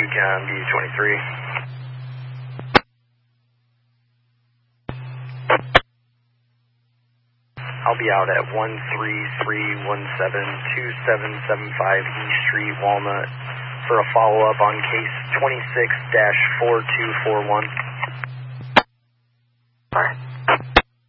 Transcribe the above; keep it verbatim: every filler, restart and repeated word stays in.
Recon B twenty-three. I'll be out at one three three one seven two seven seven five East Street, Walnut, for a follow-up on case twenty-six dash four two four one. Alright.